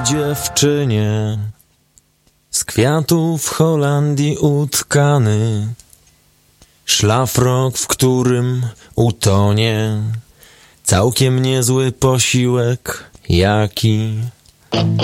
dziewczynie z kwiatów Holandii utkany, szlafrok, w którym utonie całkiem niezły posiłek jaki.